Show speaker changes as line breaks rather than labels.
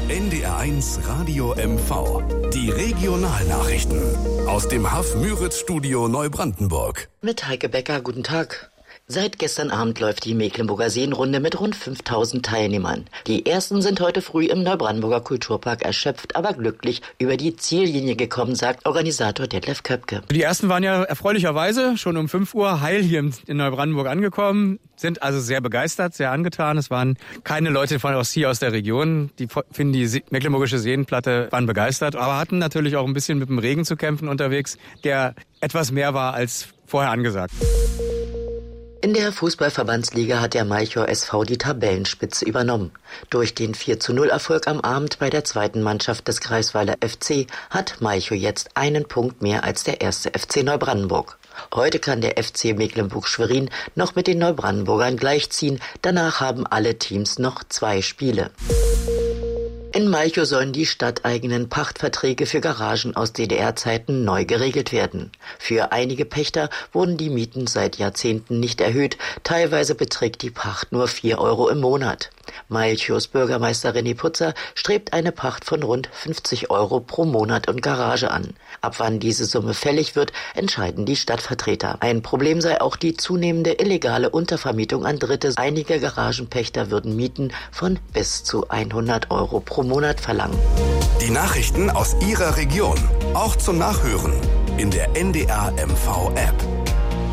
NDR1 Radio MV. Die Regionalnachrichten aus dem Haff-Müritz-Studio Neubrandenburg.
Mit Heike Becker, guten Tag. Seit gestern Abend läuft die Mecklenburger Seenrunde mit rund 5000 Teilnehmern. Die ersten sind heute früh im Neubrandenburger Kulturpark erschöpft, aber glücklich über die Ziellinie gekommen, sagt Organisator Detlef Köpke.
Die ersten waren ja erfreulicherweise schon um 5 Uhr heil hier in Neubrandenburg angekommen, sind also sehr begeistert, sehr angetan. Es waren keine Leute aus der Region, die finden die Mecklenburgische Seenplatte, waren begeistert, aber hatten natürlich auch ein bisschen mit dem Regen zu kämpfen unterwegs, der etwas mehr war als vorher angesagt.
In der Fußballverbandsliga hat der Malchow SV die Tabellenspitze übernommen. Durch den 4:0-Erfolg am Abend bei der zweiten Mannschaft des Greifswalder FC hat Malchow jetzt einen Punkt mehr als der erste FC Neubrandenburg. Heute kann der FC Mecklenburg-Schwerin noch mit den Neubrandenburgern gleichziehen. Danach haben alle Teams noch 2 Spiele. In Malchow sollen die stadteigenen Pachtverträge für Garagen aus DDR-Zeiten neu geregelt werden. Für einige Pächter wurden die Mieten seit Jahrzehnten nicht erhöht. Teilweise beträgt die Pacht nur 4 Euro im Monat. Malchows Bürgermeister René Putzer strebt eine Pacht von rund 50 Euro pro Monat und Garage an. Ab wann diese Summe fällig wird, entscheiden die Stadtvertreter. Ein Problem sei auch die zunehmende illegale Untervermietung an Dritte. Einige Garagenpächter würden Mieten von bis zu 100 Euro pro Monat verlangen.
Die Nachrichten aus Ihrer Region, auch zum Nachhören in der NDR MV App.